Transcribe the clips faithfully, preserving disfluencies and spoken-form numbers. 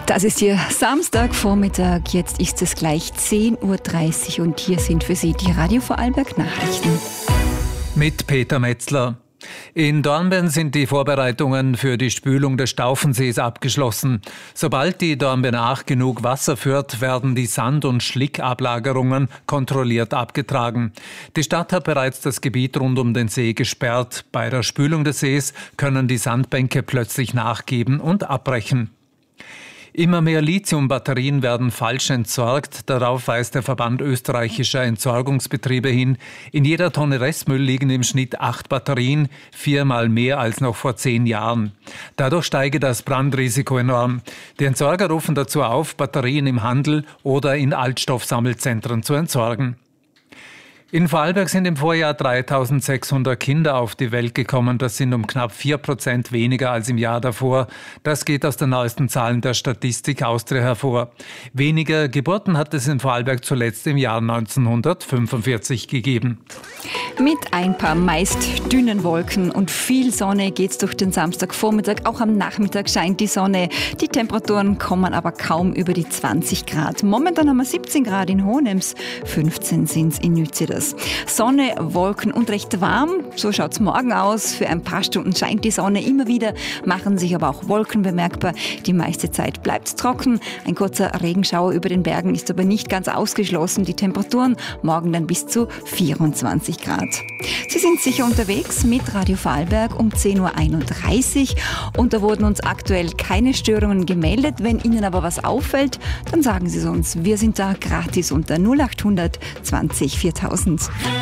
Das ist Ihr Samstagvormittag. Jetzt ist es gleich zehn Uhr dreißig und hier sind für Sie die Radio Vorarlberg Nachrichten. Mit Peter Metzler. In Dornbirn sind die Vorbereitungen für die Spülung des Staufensees abgeschlossen. Sobald die Dornbirn Ach genug Wasser führt, werden die Sand- und Schlickablagerungen kontrolliert abgetragen. Die Stadt hat bereits das Gebiet rund um den See gesperrt. Bei der Spülung des Sees können die Sandbänke plötzlich nachgeben und abbrechen. Immer mehr Lithiumbatterien werden falsch entsorgt. Darauf weist der Verband österreichischer Entsorgungsbetriebe hin. In jeder Tonne Restmüll liegen im Schnitt acht Batterien, viermal mehr als noch vor zehn Jahren. Dadurch steige das Brandrisiko enorm. Die Entsorger rufen dazu auf, Batterien im Handel oder in Altstoffsammelzentren zu entsorgen. In Vorarlberg sind im Vorjahr dreitausendsechshundert Kinder auf die Welt gekommen. Das sind um knapp vier Prozent weniger als im Jahr davor. Das geht aus den neuesten Zahlen der Statistik Austria hervor. Weniger Geburten hat es in Vorarlberg zuletzt im Jahr neunzehnhundertfünfundvierzig gegeben. Mit ein paar meist dünnen Wolken und viel Sonne geht's durch den Samstagvormittag. Auch am Nachmittag scheint die Sonne. Die Temperaturen kommen aber kaum über die zwanzig Grad. Momentan haben wir siebzehn Grad in Hohenems, fünfzehn sind's in Nützeders. Sonne, Wolken und recht warm. So schaut's morgen aus. Für ein paar Stunden scheint die Sonne immer wieder, machen sich aber auch Wolken bemerkbar. Die meiste Zeit bleibt's trocken. Ein kurzer Regenschauer über den Bergen ist aber nicht ganz ausgeschlossen. Die Temperaturen morgen dann bis zu vierundzwanzig Grad. Sie sind sicher unterwegs mit Radio Vorarlberg um zehn Uhr einunddreißig und da wurden uns aktuell keine Störungen gemeldet. Wenn Ihnen aber was auffällt, dann sagen Sie es uns. Wir sind da gratis unter null achthundert zwanzig viertausend.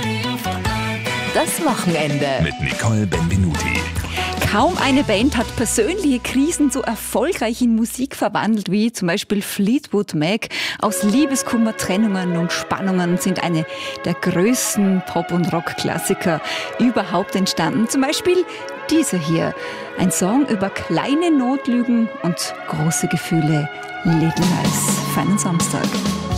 Das Wochenende mit Nicole Benvenuti. Kaum eine Band hat persönliche Krisen so erfolgreich in Musik verwandelt wie zum Beispiel Fleetwood Mac. Aus Liebeskummer, Trennungen und Spannungen sind eine der größten Pop- und Rock-Klassiker überhaupt entstanden. Zum Beispiel dieser hier, ein Song über kleine Notlügen und große Gefühle. Little Lies. Feinen Samstag.